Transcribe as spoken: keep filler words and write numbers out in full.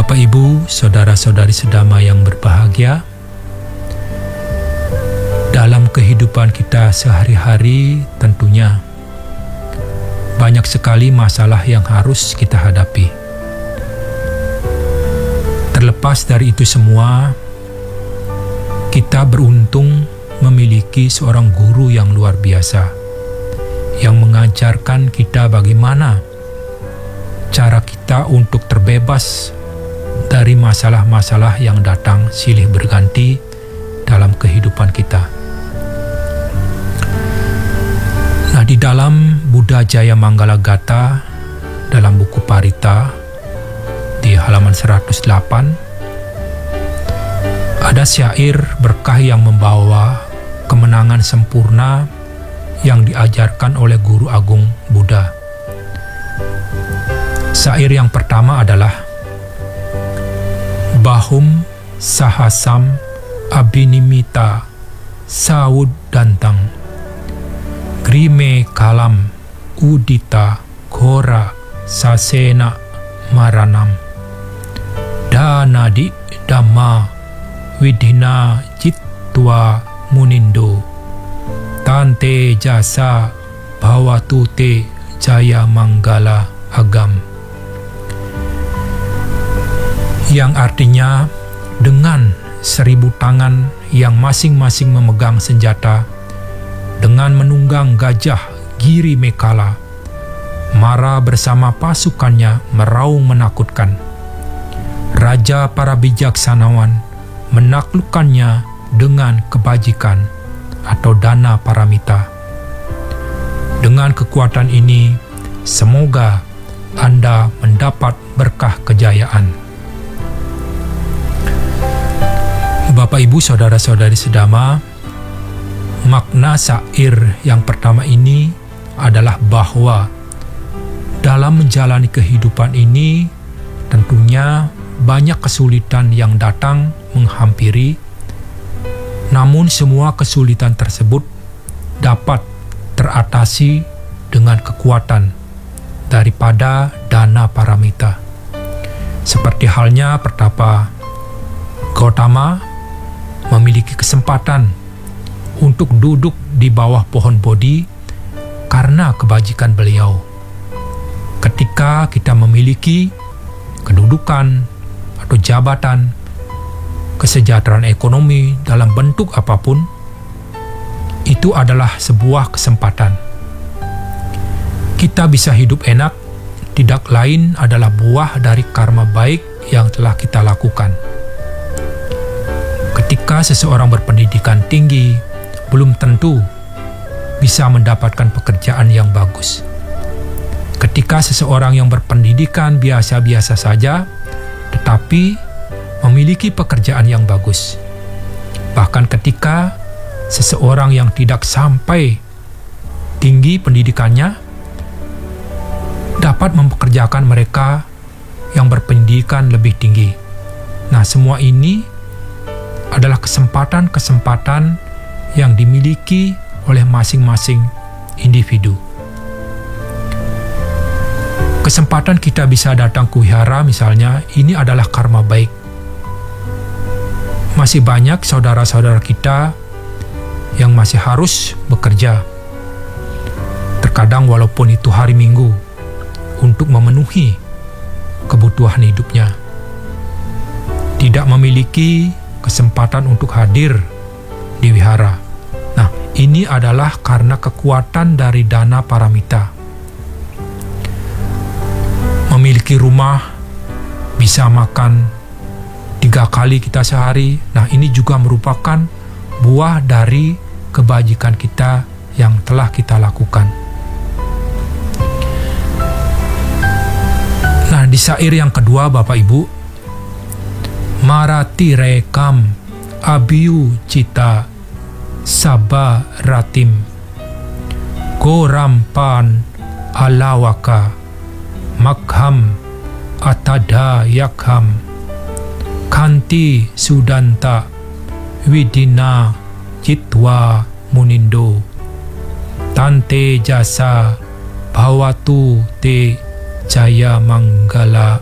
Bapak, Ibu, saudara-saudari sedama yang berbahagia, dalam kehidupan kita sehari-hari tentunya banyak sekali masalah yang harus kita hadapi. Terlepas dari itu semua, kita beruntung memiliki seorang guru yang luar biasa yang mengajarkan kita bagaimana cara kita untuk terbebas dari masalah-masalah yang datang silih berganti dalam kehidupan kita. Nah, di dalam Buddha Jaya Manggala Gata dalam buku Parita di halaman seratus delapan ada syair berkah yang membawa kemenangan sempurna yang diajarkan oleh Guru Agung Buddha. Syair yang pertama adalah Bahum sahasam abhinimita sawud dantang grime kalam udita kora sasena maranam danadi dhamma widhina jitwa munindo tante jasa bhavatu te jaya manggala agam, yang artinya dengan seribu tangan yang masing-masing memegang senjata, dengan menunggang gajah Giri Mekala, Mara bersama pasukannya meraung menakutkan. Raja para bijaksanawan menaklukkannya dengan kebajikan atau dana paramita. Dengan kekuatan ini, semoga Anda mendapat berkah kejayaan. Bapak, Ibu, saudara-saudari sedama, makna syair yang pertama ini adalah bahwa dalam menjalani kehidupan ini tentunya banyak kesulitan yang datang menghampiri, namun semua kesulitan tersebut dapat teratasi dengan kekuatan daripada dana paramita. Seperti halnya pertapa Gautama memiliki kesempatan untuk duduk di bawah pohon Bodhi karena kebajikan beliau. Ketika kita memiliki kedudukan atau jabatan, kesejahteraan ekonomi dalam bentuk apapun, itu adalah sebuah kesempatan. Kita bisa hidup enak, tidak lain adalah buah dari karma baik yang telah kita lakukan. Ketika seseorang berpendidikan tinggi, belum tentu bisa mendapatkan pekerjaan yang bagus. Ketika seseorang yang berpendidikan biasa-biasa saja, tetapi memiliki pekerjaan yang bagus. Bahkan ketika seseorang yang tidak sampai tinggi pendidikannya dapat mempekerjakan mereka yang berpendidikan lebih tinggi. Nah, semua ini adalah kesempatan-kesempatan yang dimiliki oleh masing-masing individu. Kesempatan kita bisa datang ke wihara misalnya, ini adalah karma baik. Masih banyak saudara-saudara kita yang masih harus bekerja. Terkadang walaupun itu hari Minggu, untuk memenuhi kebutuhan hidupnya. Tidak memiliki kesempatan untuk hadir di wihara. Nah, ini adalah karena kekuatan dari dana paramita. Memiliki rumah, bisa makan tiga kali kita sehari. Nah, ini juga merupakan buah dari kebajikan kita yang telah kita lakukan. Nah, di syair yang kedua, Bapak Ibu, Marati rekam abiu cita sabaratim gorampan alawaka makham atada yakham kanti sudanta widina citwa munindo tante jasa bhavatu te jaya manggala